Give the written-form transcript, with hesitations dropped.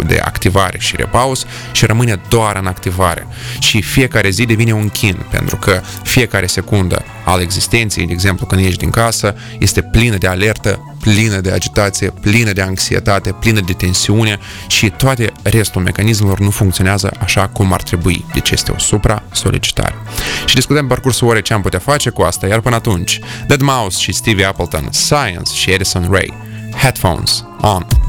de activare și repaus și rămâne doar în activare. Și fiecare zi devine un chin, pentru că fiecare secundă al existenței, de exemplu când ieși din casă, este plină de alertă, plină de agitație, plină de anxietate, plină de tensiune și toate restul mecanismelor nu funcționează așa cum ar trebui. Deci este o supra-solicitare. Și discutăm parcursul orei ce am putea face cu asta, iar până atunci, Deadmau5 și Stevie Appleton, Science și Edison Ray, Headphones on.